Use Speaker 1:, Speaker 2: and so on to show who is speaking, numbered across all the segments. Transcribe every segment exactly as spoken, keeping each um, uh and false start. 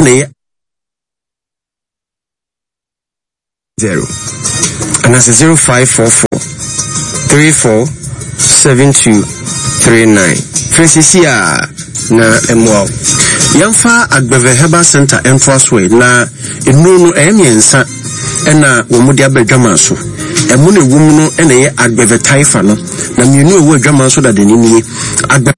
Speaker 1: zero and that's zero five four four three four seven two three nine. Francisia na emwa yamfa Agbeve Herbal Center Enforceway na enunu emiensa ena womudi abedwama so emu ne wum no ena ye Agbeve Taifa no na mienu ewu adwama so da denini Agbeve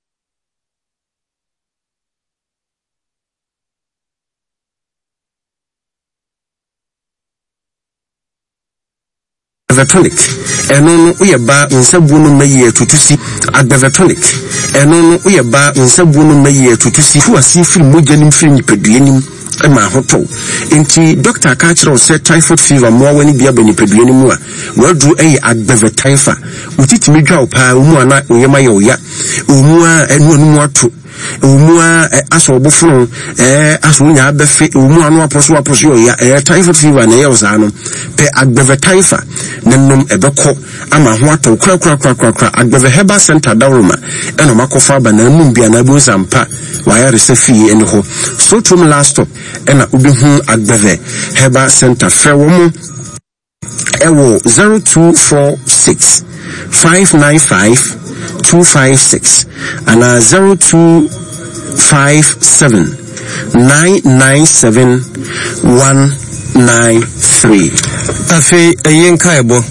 Speaker 1: tonic eno no uyeba nsabu no maye tutusi Agbeve tonic eno no uyeba nsabu no maye tutusi fu asifiri mojanim firi nipaduanim ama hoto enti doctor ka kire o say typhoid fever mo wani bia ba nipaduanim mu a wadu ey Agbeve Taifa utitimi dwa opa omu ana oyema ye oya omu a enu anu mu ato omu a aso obofunu eh aso nya abefe omu anu aposo aposo oya eh typhoid fever na ye oza no pe Agbeve Taifa nennom ebeko ama ho ato kra kra kra kra kra Agbeve Herbal Center Daruma eno makofa ba na mu bia na bu sampa waya resefi ene ho so tum last stop ena ubihu Agbeve Herbal Center frewomu ewo zero two four six five nine five two five six and uh, zero two five seven nine nine seven one nine three. Afi eyenka ebo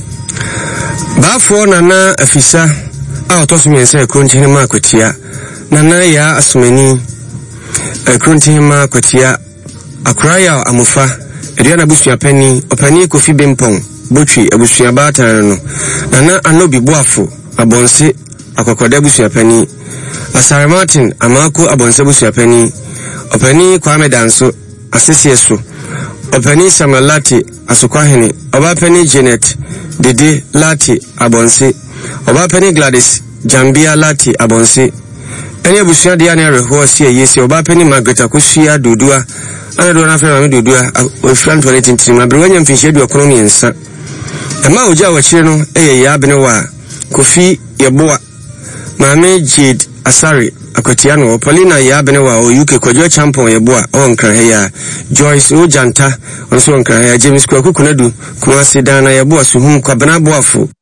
Speaker 1: bafo nana afisa a otosumi ense krontin ma kwatia nana ya asumani krontin ma kwatia akraya amufa ediana busua pani opani Kofi Bempong botwi abusua baatan no nana anobi boafo abonse akokoda busua pani Asare Martin amako abonse busua pani opani Kwame Danso asese so opani Samalati Asokwahene obapani Janet Dede Lati abonse obapani Gladys Jambia Lati abonse eni abusua dia na reho se yesi obapani Margaret Akosia Dudua ana do na fe ma Dudua o friend toilet ntima bre wanya mfinhye du okono nyensa ema oja wachire no eye ya bene wa Kofi Yeboa Mame Jade Asare Akotiano Paulina ya bene wa o U K Kwajo Champion Yeboa on Kranheya Joyce Ojanta on so on Kranheya James Kwaku Kunadu Kumasi Dana Yeboa Suhum Kwabena Boafo